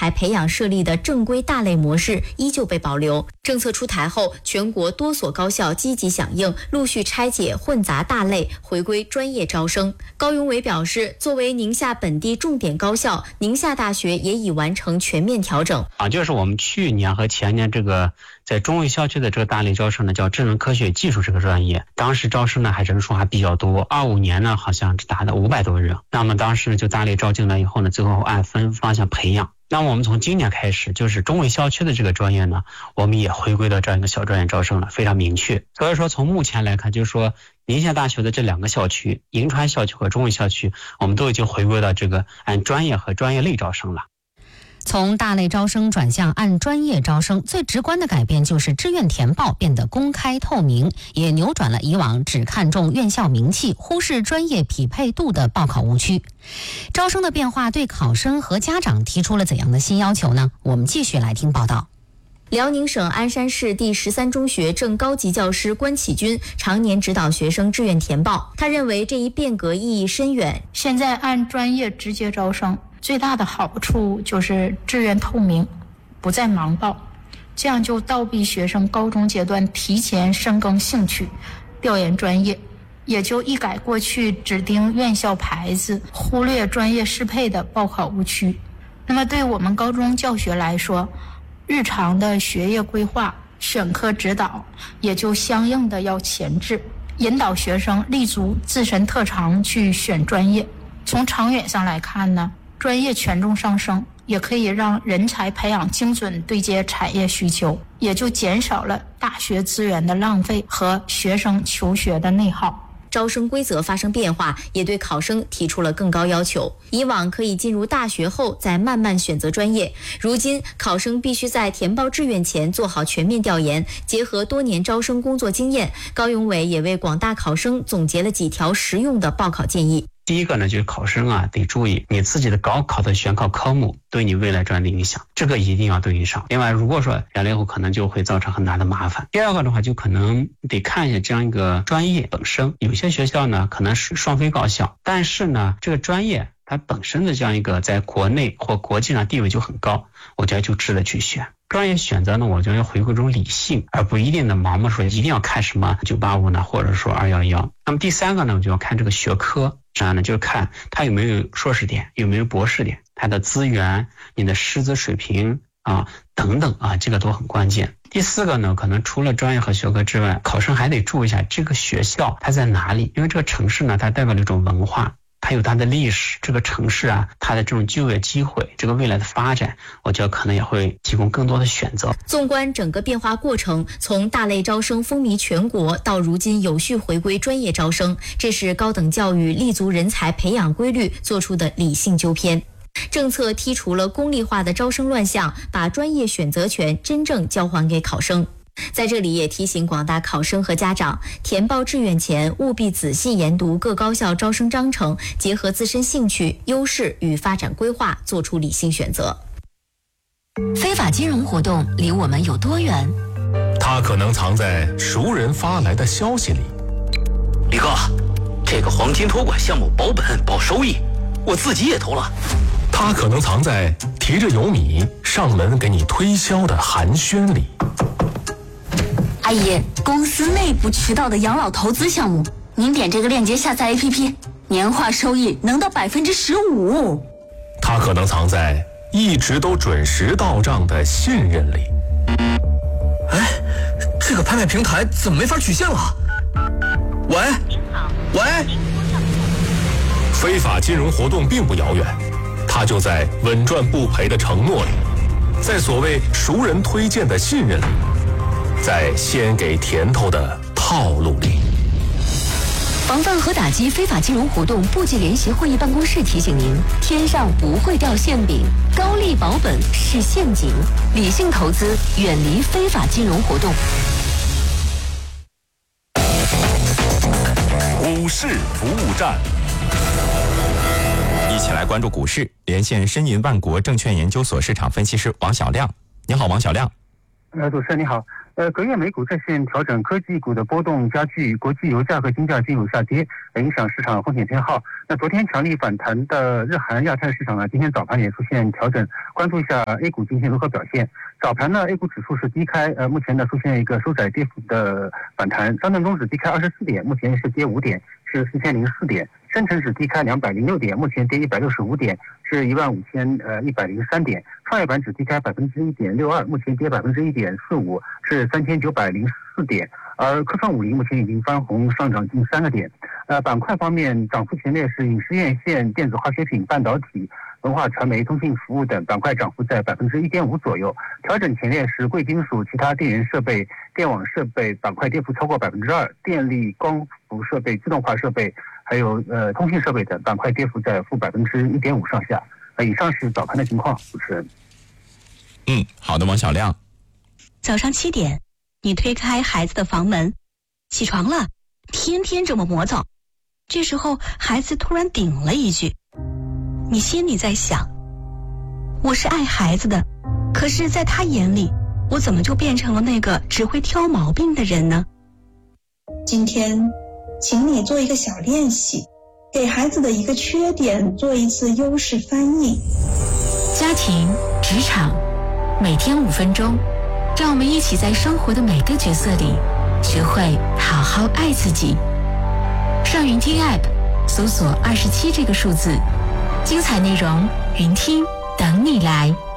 才培养设立的正规大类模式依旧被保留。政策出台后，全国多所高校积极响应，陆续拆解混杂大类，回归专业招生。高永伟表示，作为宁夏本地重点高校，宁夏大学也已完成全面调整。 就是我们去年和前年这个在中卫校区的这个大类招生呢，叫智能科学技术这个专业，当时招生呢人数还比较多，25年呢好像只达到500多人。那么当时呢就大类招进来以后呢，最后按分方向培养。那么我们从今年开始，就是中卫校区的这个专业呢，我们也回归到这样一个小专业招生了，非常明确。所以说从目前来看，就是说宁夏大学的这2个校区，银川校区和中卫校区，我们都已经回归到这个按专业和专业类招生了。 从大类招生转向按专业招生，最直观的改变就是志愿填报变得公开透明，也扭转了以往只看重院校名气、忽视专业匹配度的报考误区。招生的变化对考生和家长提出了怎样的新要求呢？我们继续来听报道。 辽宁省鞍山市第13中学正高级教师关启军常年指导学生志愿填报，他认为这一变革意义深远。 现在按专业直接招生，最大的好处就是志愿透明，不再盲报，这样就倒逼学生高中阶段提前深耕兴趣，调研专业，也就一改过去只盯院校牌子，忽略专业适配的报考误区。那么对我们高中教学来说，日常的学业规划、选科指导也就相应的要前置，引导学生立足自身特长去选专业。从长远上来看呢，专业权重上升，也可以让人才培养精准对接产业需求，也就减少了大学资源的浪费和学生求学的内耗。 招生规则发生变化，也对考生提出了更高要求。以往可以进入大学后再慢慢选择专业，如今考生必须在填报志愿前做好全面调研，结合多年招生工作经验。高永伟也为广大考生总结了几条实用的报考建议。 第一个呢，就是考生得注意你自己的高考的选考科目对你未来专业的影响，这个一定要对应上。另外，如果说2年后可能就会造成很大的麻烦。第二个的话，就可能得看一下这样一个专业本身，有些学校呢可能是双非高校，但是呢这个专业它本身的这样一个在国内或国际上地位就很高，我觉得就值得去选。专业选择呢，我觉得要回归一种理性，而不一定的盲目说一定要看什么985呢，或者说211。那么第三个呢，我就要看这个学科，这样呢就是看它有没有硕士点，有没有博士点，它的资源、你的师资水平等等这个都很关键。第四个呢，可能除了专业和学科之外，考生还得注意一下这个学校它在哪里，因为这个城市呢，它代表了一种文化。它有它的历史，这个城市它的这种就业机会，这个未来的发展，我觉得可能也会提供更多的选择。 纵观整个变化过程，从大类招生风靡全国到如今有序回归专业招生，这是高等教育立足人才培养规律做出的理性纠偏。政策剔除了功利化的招生乱象，把专业选择权真正交还给考生。在这里也提醒广大考生和家长，填报志愿前务必仔细研读各高校招生章程，结合自身兴趣、优势与发展规划，做出理性选择。 非法金融活动离我们有多远？ 它可能藏在熟人发来的消息里。 李哥，这个黄金托管项目保本保收益，我自己也投了。 它可能藏在提着油米上门给你推销的寒暄里。 阿姨，公司内部渠道的养老投资项目，您点这个链接下载 APP， 年化收益能到15%。 它可能藏在一直都准时到账的信任里。 哎，这个拍卖平台怎么没法取现了？喂， 您好， 喂， 非法金融活动并不遥远，它就在稳赚不赔的承诺里，在所谓熟人推荐的信任里，在先给甜头的套路里。 防范和打击非法金融活动部际联席会议办公室提醒您：天上不会掉馅饼，高利保本是陷阱，理性投资，远离非法金融活动。 股市服务站， 一起来关注股市，连线申银万国证券研究所市场分析师王小亮。你好，王小亮。 主持人你好。隔夜美股再现调整，科技股的波动加剧，国际油价和金价均有下跌，影响市场风险偏好。那昨天强力反弹的日韩亚太市场呢，今天早盘也出现调整，关注一下 A 股今天如何表现。早盘呢 A 股指数是低开，目前呢出现一个收窄跌幅的反弹，上证综指低开24点，目前是跌5点，是4004点。深成指低开206点，目前跌165点，是15103点。创业板指低开1.62%，目前跌1.45%，是3904点。而科创50目前已经翻红，上涨近3个点。板块方面，涨幅前列是影视院线、电子化学品、半导体、文化传媒、通信服务等板块，涨幅在1.5%左右。调整前列是贵金属、其他电源设备、电网设备板块，跌幅超过2%，电力、光伏设备、自动化设备还有通信设备等板块跌幅在负1.5%上下。以上是早盘的情况，主持人。 好的，王小亮。 早上7点，你推开孩子的房门，起床了，天天这么磨蹭。这时候孩子突然顶了一句，你心里在想，我是爱孩子的，可是在他眼里，我怎么就变成了那个只会挑毛病的人呢？ 今天请你做一个小练习，给孩子的一个缺点做一次优势翻译。 家庭、职场，每天5分钟，让我们一起在生活的每个角色里学会好好爱自己。上云听 App 搜索27这个数字，精彩内容云听等你来。